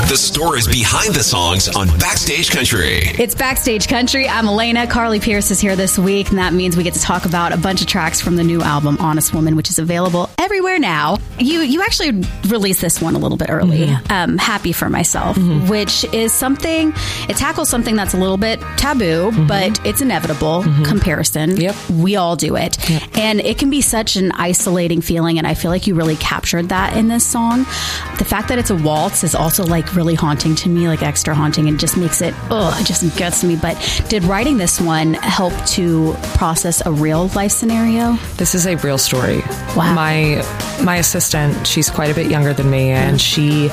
The stories behind the songs on Backstage Country. It's Backstage Country. I'm Elena. Carly Pierce is here this week, and that means we get to talk about a bunch of tracks from the new album, Honest Woman, which is available everywhere now. You actually released this one a little bit early, Happy for Myself, which is something, it tackles something that's a little bit taboo, but it's inevitable, comparison. Yep. We all do it. Yep. And it can be such an isolating feeling, and I feel like you really captured that in this song. The fact that it's a waltz is also like really haunting to me, like extra haunting, and just makes it, it just gets me. But did writing this one help to process a real life scenario? This is a real story. Wow. My assistant, she's quite a bit younger than me, and she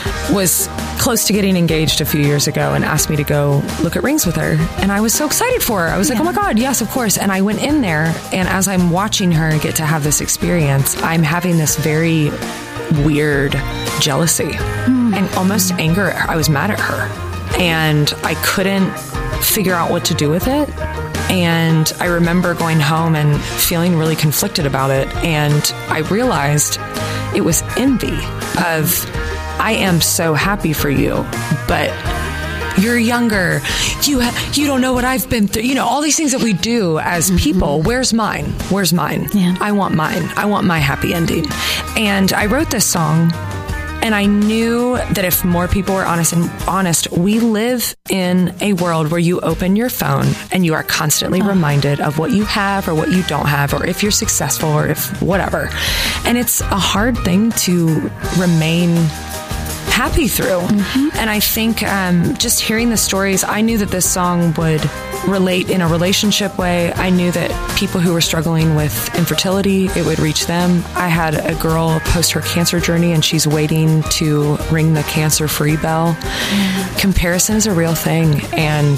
was close to getting engaged a few years ago and asked me to go look at rings with her. And I was so excited for her. I was like, oh my God, yes, of course. And I went in there, and as I'm watching her get to have this experience, I'm having this very weird jealousy and almost anger. I was mad at her, and I couldn't figure out what to do with it. And I remember going home and feeling really conflicted about it. And I realized it was envy of, I am so happy for you, but you're younger. You don't know what I've been through. You know, all these things that we do as people. Where's mine? Where's mine? Yeah. I want mine. I want my happy ending. And I wrote this song, and I knew that if more people were honest, we live in a world where you open your phone and you are constantly reminded of what you have or what you don't have, or if you're successful or if whatever. And it's a hard thing to remain happy through. And I think just hearing the stories, I knew that this song would relate in a relationship way. I knew that people who were struggling with infertility, it would reach them. I had a girl post her cancer journey, and she's waiting to ring the cancer-free bell. Comparison is a real thing, and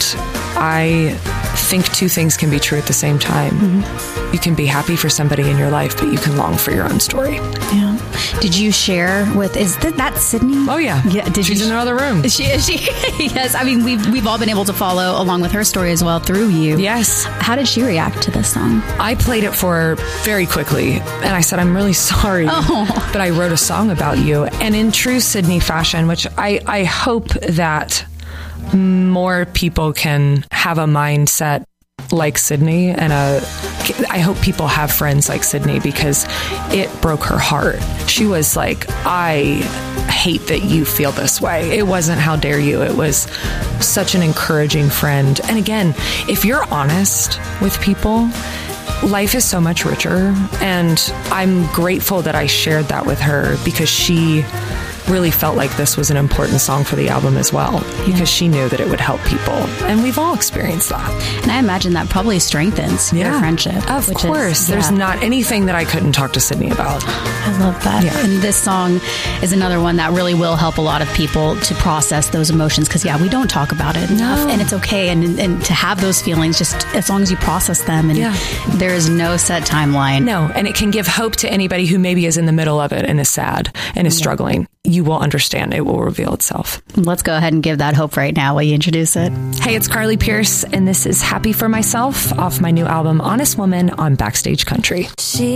I think two things can be true at the same time. You can be happy for somebody in your life, but you can long for your own story. Yeah. Did you share with, is that Sydney? Oh yeah. She's in another room. She yes. I mean, we've all been able to follow along with her story as well through you. Yes. How did she react to this song? I played it for her very quickly, and I said, I'm really sorry, but I wrote a song about you. And in true Sydney fashion, which I hope that more people can have a mindset like Sydney, and I hope people have friends like Sydney, because it broke her heart. She was like, I hate that you feel this way. It wasn't how dare you. It was such an encouraging friend. And again, if you're honest with people, life is so much richer. And I'm grateful that I shared that with her, because she really felt like this was an important song for the album as well, because she knew that it would help people. And we've all experienced that. And I imagine that probably strengthens your friendship. Of course. There's not anything that I couldn't talk to Sydney about. I love that. Yeah. And this song is another one that really will help a lot of people to process those emotions, because we don't talk about it enough. And it's okay. And to have those feelings, just as long as you process them, and there is no set timeline. No. And it can give hope to anybody who maybe is in the middle of it and is sad and is struggling. You will understand. It will reveal itself. Let's go ahead and give that hope right now while you introduce it. Hey, it's Carly Pierce, and this is Happy for Myself off my new album, Honest Woman, on Backstage Country.